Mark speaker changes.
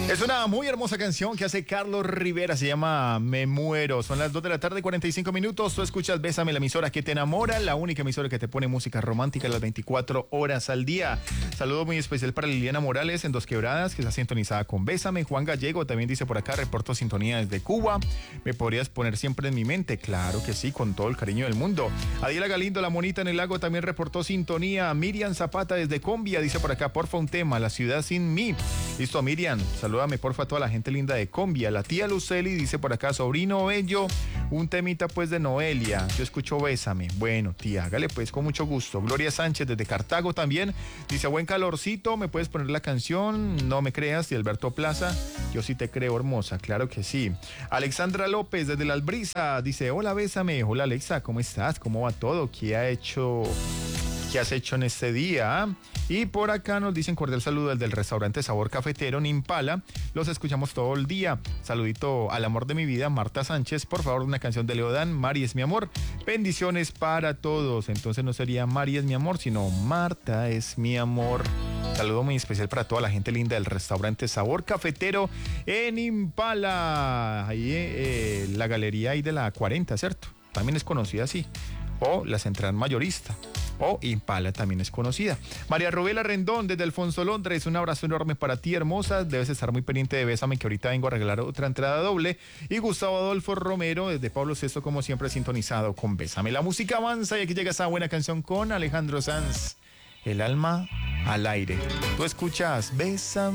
Speaker 1: Es una muy hermosa canción que hace Carlos Rivera, se llama Me Muero. Son las 2 de la tarde, 45 minutos. Tú escuchas Bésame, la emisora que te enamora, la única emisora que te pone música romántica las 24 horas al día. Saludo muy especial para Liliana Morales en Dos Quebradas, que está sintonizada con Bésame. Juan Gallego también dice por acá, reporto sintonía desde Cuba. ¿Me podrías poner siempre en mi mente? Claro que sí, con todo el cariño del mundo. Adiela Galindo, la monita en el lago, también reportó sintonía. Miriam Zapata desde Combia dice por acá, porfa, un tema, La ciudad sin mí. Listo, Miriam, salúdame porfa a toda la gente linda de Combia. La tía Luceli dice por acá, sobrino bello, un temita pues de Noelia. Yo escucho Bésame. Bueno, tía, hágale pues con mucho gusto. Gloria Sánchez desde Cartago también dice, buen calorcito, ¿me puedes poner la canción? No me creas. Y Alberto Plaza, yo sí te creo, hermosa, claro que sí. Alexandra López desde La Albrisa dice, hola, Bésame. Hola, Alexa, ¿cómo estás? ¿Cómo va todo? ¿Qué has hecho en este día? Y por acá nos dicen cordial saludo del restaurante Sabor Cafetero en Impala. Los escuchamos todo el día. Saludito al amor de mi vida, Marta Sánchez. Por favor, una canción de Leodán, Mari es mi amor. Bendiciones para todos. Entonces no sería Mari es mi amor, sino Marta es mi amor. Saludo muy especial para toda la gente linda del restaurante Sabor Cafetero en Impala. Ahí la galería ahí de la 40, ¿cierto? También es conocida así. O la Central Mayorista. O Impala también es conocida. María Rubela Rendón desde Alfonso Londres, un abrazo enorme para ti, hermosa. Debes estar muy pendiente de Bésame, que ahorita vengo a regalar otra entrada doble. Y Gustavo Adolfo Romero desde Pablo VI, como siempre, sintonizado con Bésame. La música avanza y aquí llega esa buena canción con Alejandro Sanz, El alma al aire. Tú escuchas Bésame.